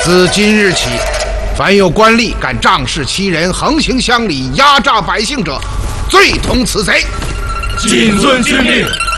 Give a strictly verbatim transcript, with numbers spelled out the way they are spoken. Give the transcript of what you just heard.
自今日起，凡有官吏敢仗势欺人、横行乡里、压榨百姓者，罪同此贼。 谨遵军令。